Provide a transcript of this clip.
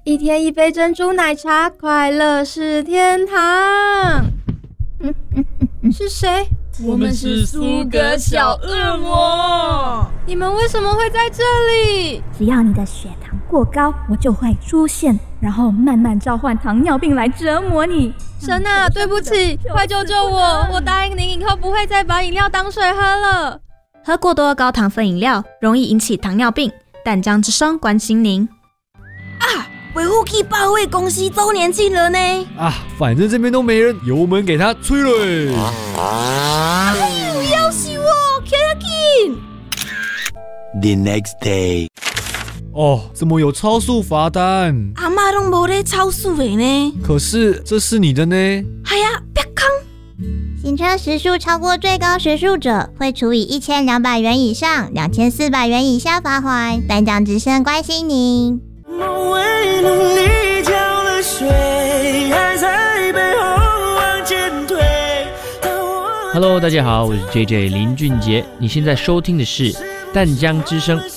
一天一杯珍珠奶茶，快乐是天堂。是谁？ 我们是苏格小恶魔。 你们为什么会在这里？ 只要你的血糖过高，我就会出现，然后慢慢召唤糖尿病来折磨你。 神啊，对不起，快救救我！我答应您以后不会再把饮料当水喝了。 喝过多的高糖分饮料容易引起糖尿病。淡江之声关心您。 维护器报会公司周年庆了呢！ 反正这边都没人，由我们给他吹了。 不要死我，紧！The next day， 怎么有超速罚单？ 阿嬷都没在超速的呢。 可是这是你的呢。 哎呀，别扛！ 行车时速超过最高时速者，会处以1200元以上2400元以下罚款。淡江之声关心您。 梦为努力浇了水，还在背后往前推。 Hello， 大家好，我是 JJ 林俊杰。你现在收听的是淡江之声